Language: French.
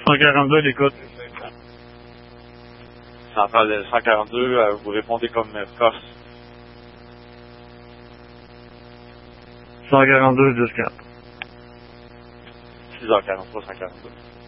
142, l'écoute. Centrale 142, vous répondez comme force. 142, 10-4. 6h43, 142.